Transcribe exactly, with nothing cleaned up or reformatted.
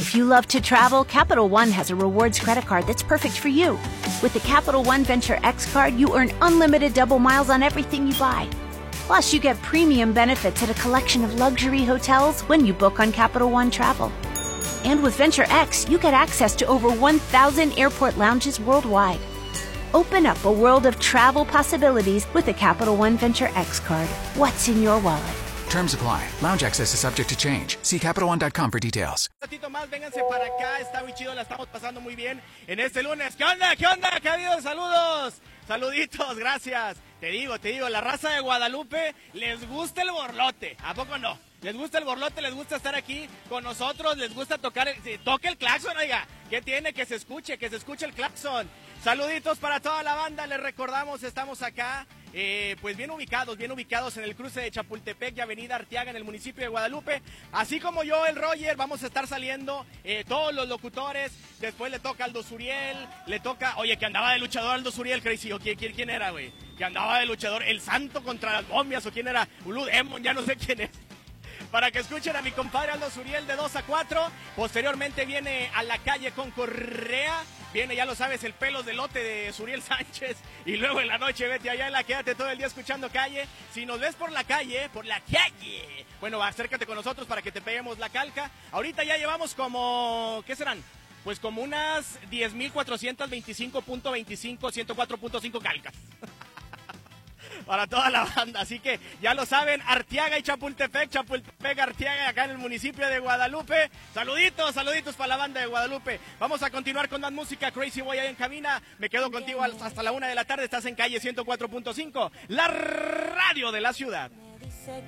If you love to travel, Capital One has a rewards credit card that's perfect for you. With the Capital One Venture X card, you earn unlimited double miles on everything you buy. Plus, you get premium benefits at a collection of luxury hotels when you book on Capital One Travel. And with Venture X, you get access to over one thousand airport lounges worldwide. Open up a world of travel possibilities with the Capital One Venture X card. What's in your wallet? Terms apply. Lounge access is subject to change. See Capital One dot com for details. Un ratito más, vénganse para acá. Está muy chido, la estamos pasando muy bien en este lunes. ¿Qué onda? ¿Qué onda? ¿Qué ha habido? Saludos. Saluditos, gracias. Te digo, te digo, la raza de Guadalupe les gusta el borlote. ¿A poco no? Les gusta el borlote, les gusta estar aquí con nosotros, les gusta tocar, el, toque el claxon, oiga. ¿Qué tiene? Que se escuche, que se escuche el claxon. Saluditos para toda la banda, les recordamos, estamos acá, eh, pues bien ubicados, bien ubicados en el cruce de Chapultepec y Avenida Arteaga en el municipio de Guadalupe. Así como yo, el Roger, vamos a estar saliendo eh, todos los locutores. Después le toca a Aldo Suriel, le toca, oye, que andaba de luchador Aldo Suriel, Crazy, o quién, quién, quién era, güey, que andaba de luchador, el Santo contra las momias, o quién era, Blue Demon, ya no sé quién es. Para que escuchen a mi compadre Aldo Suriel de dos a cuatro. Posteriormente viene a la calle con Correa. Viene, ya lo sabes, el pelos de lote de Suriel Sánchez. Y luego en la noche, vete allá en la quédate todo el día escuchando calle. Si nos ves por la calle, por la calle, bueno, acércate con nosotros para que te peguemos la calca. Ahorita ya llevamos como, ¿qué serán? Pues como unas diez mil cuatrocientos veinticinco punto veinticinco, ciento cuatro punto cinco calcas. Para toda la banda, así que ya lo saben, Arteaga y Chapultepec, Chapultepec, Arteaga, acá en el municipio de Guadalupe. Saluditos, saluditos para la banda de Guadalupe. Vamos a continuar con más música. Crazy Boy ahí en cabina, me quedo contigo hasta la una de la tarde. Estás en calle ciento cuatro punto cinco, la radio de la ciudad.